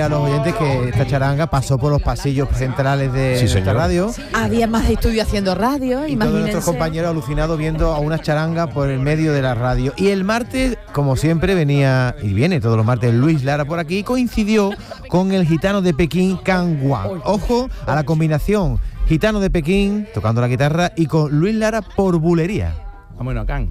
recordarle a los oyentes que esta charanga pasó por los pasillos centrales de esta radio. Había más de estudio haciendo radio, y todos nuestros compañeros alucinados viendo a una charanga por el medio de la radio. Y el martes, como siempre, venía y viene todos los martes Luis Lara por aquí, y coincidió con el gitano de Pekín, Can Wang. Ojo a la combinación, gitano de Pekín tocando la guitarra y con Luis Lara por bulería. Bueno, Can.